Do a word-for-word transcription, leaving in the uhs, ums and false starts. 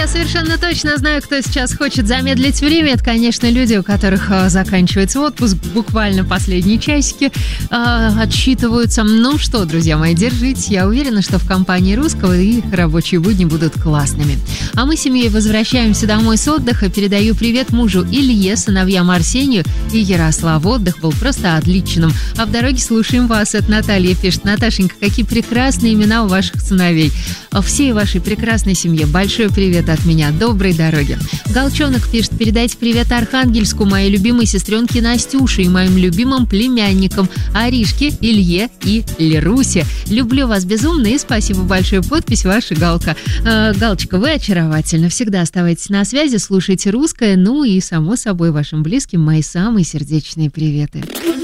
Я совершенно точно знаю, кто сейчас хочет замедлить время. Это, конечно, люди, у которых а, заканчивается отпуск. Буквально последние часики а, отсчитываются. Ну что, друзья мои, держитесь. Я уверена, что в компании русского и рабочие будни будут классными. А мы с семьей возвращаемся домой с отдыха. Передаю привет мужу Илье, сыновьям Арсению и Ярославу. Отдых был просто отличным. А в дороге слушаем вас. Это Наталья пишет. Наташенька, какие прекрасные имена у ваших сыновей. Всей вашей прекрасной семье большой привет от меня. Доброй дороги. Галчонок пишет. Передайте привет Архангельску, моей любимой сестренке Настюше и моим любимым племянникам Аришке, Илье и Лерусе. Люблю вас безумно и спасибо большое. Подпись ваша, Галка. Э, Галочка, вы очаровательны. Всегда оставайтесь на связи, слушайте русское. Ну и, само собой, вашим близким мои самые сердечные приветы.